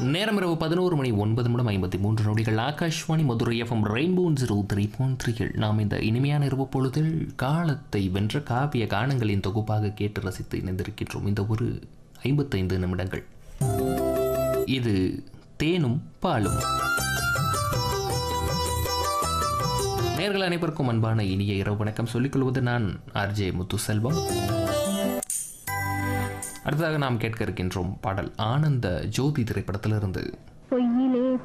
நேரம் இரவு 11:09 நொடிகள். ஆகாஷ்வாணி மதுரை எஃப்எம் ரெயின்போ 03.3 நாம் இந்த இனிமையான இரவு பொழுதில் காலத்தை வென்ற காவிய கானங்களின் தொகுப்பாக கேட்டு ரசித்து இணைந்திருக்கின்றோம். இந்த ஒரு 55 நிமிடங்கள் இது தேனும் பாலும். நேயர்கள் அனைவருக்கும் அன்பான இனிய இரவு வணக்கம் சொல்லிக்கொள்வது நான் ஆர்ஜே முத்துசெல்வம். அடுத்ததாக நாம் கேட்க இருக்கின்றோம் பாடல் ஆனந்த ஜோதி திரைப்படத்திலிருந்து.